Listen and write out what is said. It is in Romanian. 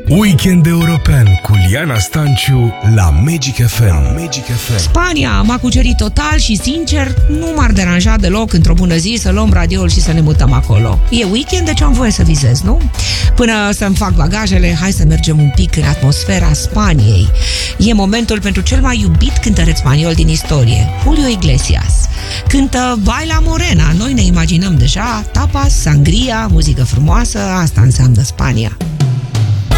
Weekend european cu Liana Stanciu la Magic FM. Spania m-a cucerit total și, sincer, nu m-ar deranja deloc într-o bună zi să luăm radioul și să ne mutăm acolo. E weekend, deci am voie să vizez, nu? Până să-mi fac bagajele, hai să mergem un pic în atmosfera Spaniei. E momentul pentru cel mai iubit cântăreț spaniol din istorie, Julio Iglesias. Cântă Baila Morena, noi ne imaginăm deja tapas, sangria, muzică frumoasă, asta înseamnă Spania.